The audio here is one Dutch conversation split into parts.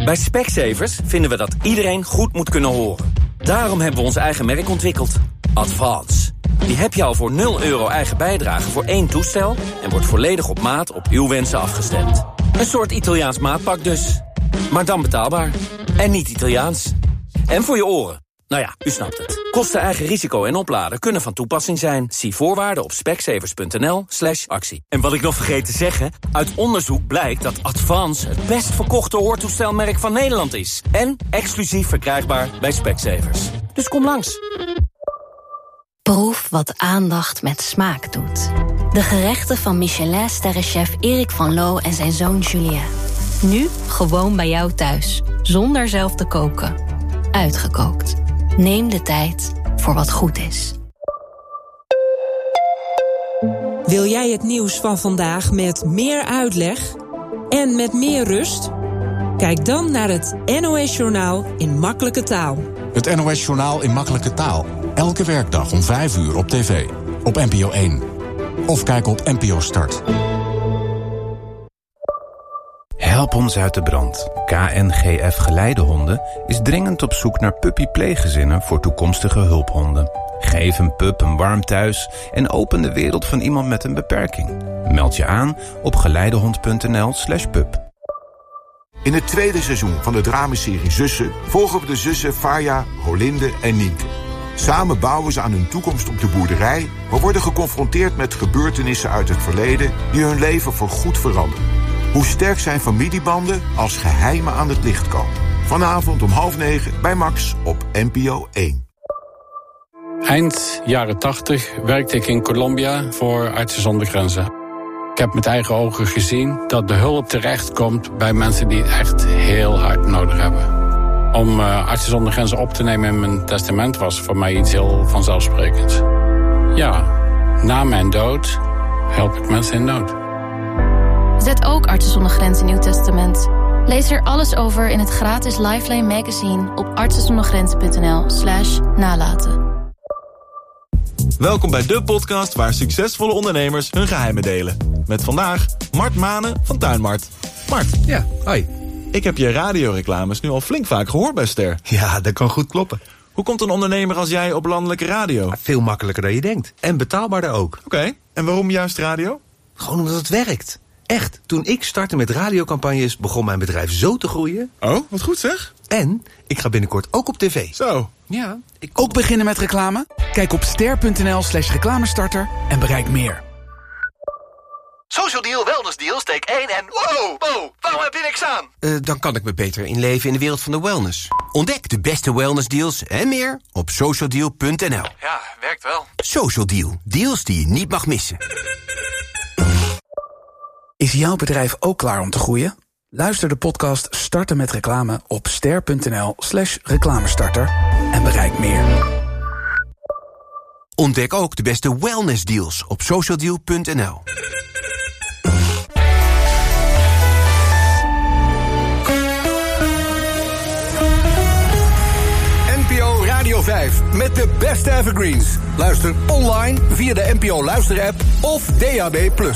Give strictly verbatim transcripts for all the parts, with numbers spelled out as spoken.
Bij Specsavers vinden we dat iedereen goed moet kunnen horen. Daarom hebben we ons eigen merk ontwikkeld. Advance. Die heb je al voor nul euro eigen bijdrage voor één toestel... en wordt volledig op maat op uw wensen afgestemd. Een soort Italiaans maatpak dus. Maar dan betaalbaar. En niet Italiaans. En voor je oren. Nou ja, u snapt het. Kosten, eigen risico en opladen kunnen van toepassing zijn. Zie voorwaarden op specsavers.nl slash actie. En wat ik nog vergeet te zeggen... uit onderzoek blijkt dat Advance het best verkochte hoortoestelmerk van Nederland is. En exclusief verkrijgbaar bij Specsavers. Dus kom langs. Proef wat aandacht met smaak doet. De gerechten van Michelin-sterrenchef Erik van Loo en zijn zoon Julien. Nu gewoon bij jou thuis, zonder zelf te koken. Uitgekookt. Neem de tijd voor wat goed is. Wil jij het nieuws van vandaag met meer uitleg en met meer rust? Kijk dan naar het N O S-journaal in makkelijke taal. Het N O S-journaal in makkelijke taal. Elke werkdag om vijf uur op tv. Op N P O één. Of kijk op N P O Start. Help ons uit de brand. K N G F Geleidehonden is dringend op zoek naar puppy-pleeggezinnen voor toekomstige hulphonden. Geef een pup een warm thuis en open de wereld van iemand met een beperking. Meld je aan op geleidehond.nl slash pup. In het tweede seizoen van de dramaserie Zussen volgen we de zussen Faya, Rolinde en Nienke. Samen bouwen ze aan hun toekomst op de boerderij, maar worden geconfronteerd met gebeurtenissen uit het verleden die hun leven voorgoed veranderen. Hoe sterk zijn familiebanden als geheimen aan het licht komen? Vanavond om half negen bij Max op N P O één. Eind jaren tachtig werkte ik in Colombia voor Artsen zonder Grenzen. Ik heb met eigen ogen gezien dat de hulp terechtkomt bij mensen die het echt heel hard nodig hebben. Om uh, Artsen zonder Grenzen op te nemen in mijn testament was voor mij iets heel vanzelfsprekends. Ja, na mijn dood help ik mensen in nood. Zet ook Artsen zonder Grenzen in uw testament. Lees er alles over in het gratis Lifeline magazine op artsenzondergrenzen.nl slash nalaten. Welkom bij de podcast waar succesvolle ondernemers hun geheimen delen. Met vandaag Mart Manen van Tuinmart. Mart. Ja, hoi. Ik heb je radioreclames nu al flink vaak gehoord bij Ster. Ja, dat kan goed kloppen. Hoe komt een ondernemer als jij op landelijke radio? Veel makkelijker dan je denkt. En betaalbaarder ook. Oké, okay. En waarom juist radio? Gewoon omdat het werkt. Echt, toen ik startte met radiocampagnes begon mijn bedrijf zo te groeien. Oh, wat goed zeg. En ik ga binnenkort ook op tv. Zo. Ja. Ik... Ook beginnen met reclame? Kijk op ster.nl slash reclamestarter en bereik meer. Social Deal, Wellness Deal, steek één en wow, wow, waarom heb je niks aan? Uh, dan kan ik me beter inleven in de wereld van de wellness. Ontdek de beste wellness deals en meer op social deal punt n l. Ja, werkt wel. Social Deal, deals die je niet mag missen. Is jouw bedrijf ook klaar om te groeien? Luister de podcast Starten met Reclame op ster.nl slash reclamestarter en bereik meer. Ontdek ook de beste wellness deals op social deal punt n l. N P O Radio vijf met de beste evergreens. Luister online via de N P O Luister-app of D A B plus.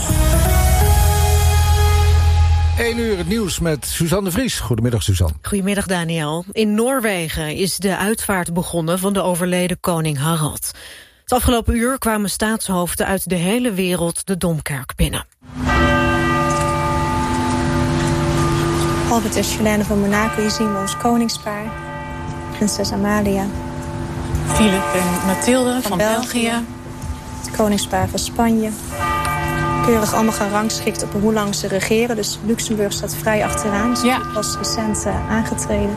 één uur het nieuws met Suzanne de Vries. Goedemiddag, Suzanne. Goedemiddag, Daniel. In Noorwegen is de uitvaart begonnen van de overleden koning Harald. Het afgelopen uur kwamen staatshoofden uit de hele wereld de Domkerk binnen. Albert en Juliana van Monaco, hier zien we ons koningspaar. Prinses Amalia. Philip en Mathilde van, van België. België. Het koningspaar van Spanje. Keurig allemaal gerangschikt op hoe lang ze regeren. Dus Luxemburg staat vrij achteraan. Ze ja. was recent uh, aangetreden.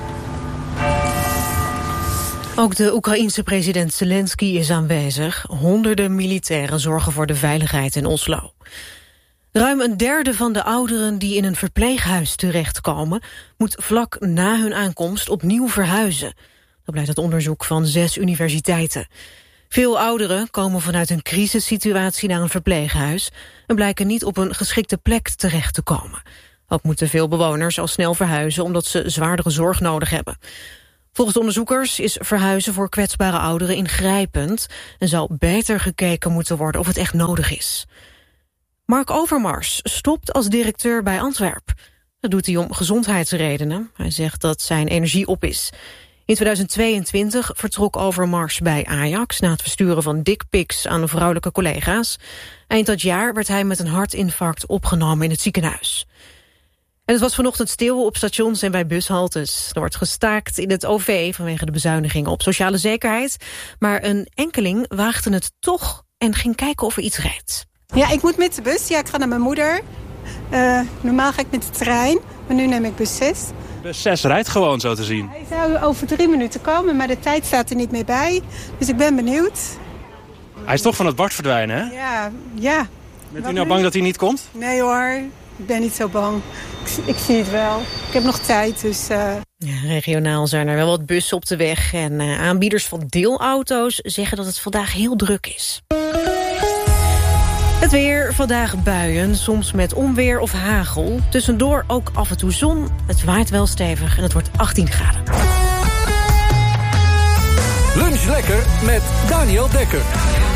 Ook de Oekraïense president Zelensky is aanwezig. Honderden militairen zorgen voor de veiligheid in Oslo. Ruim een derde van de ouderen die in een verpleeghuis terechtkomen, moet vlak na hun aankomst opnieuw verhuizen. Dat blijkt uit onderzoek van zes universiteiten. Veel ouderen komen vanuit een crisissituatie naar een verpleeghuis en blijken niet op een geschikte plek terecht te komen. Ook moeten veel bewoners al snel verhuizen omdat ze zwaardere zorg nodig hebben. Volgens de onderzoekers is verhuizen voor kwetsbare ouderen ingrijpend en zal beter gekeken moeten worden of het echt nodig is. Mark Overmars stopt als directeur bij Antwerp. Dat doet hij om gezondheidsredenen. Hij zegt dat zijn energie op is. In tweeduizend tweeëntwintig vertrok Overmars bij Ajax... na het versturen van dickpics aan vrouwelijke collega's. Eind dat jaar werd hij met een hartinfarct opgenomen in het ziekenhuis. En het was vanochtend stil op stations en bij bushaltes. Er wordt gestaakt in het O V vanwege de bezuinigingen op sociale zekerheid. Maar een enkeling waagde het toch en ging kijken of er iets rijdt. Ja, ik moet met de bus. Ja, ik ga naar mijn moeder. Uh, normaal ga ik met de trein, maar nu neem ik bus zes. Bus zes rijdt gewoon zo te zien. Hij zou over drie minuten komen, maar de tijd staat er niet meer bij. Dus ik ben benieuwd. Hij is toch van het bord verdwijnen, hè? Ja, ja. Bent u nou nu bang dat hij niet komt? Nee hoor, ik ben niet zo bang. Ik, ik zie het wel. Ik heb nog tijd, dus... Uh... Ja, regionaal zijn er wel wat bussen op de weg. En uh, aanbieders van deelauto's zeggen dat het vandaag heel druk is. Het weer, vandaag buien, soms met onweer of hagel. Tussendoor ook af en toe zon. Het waait wel stevig en het wordt achttien graden. Lunch lekker met Daniel Dekker.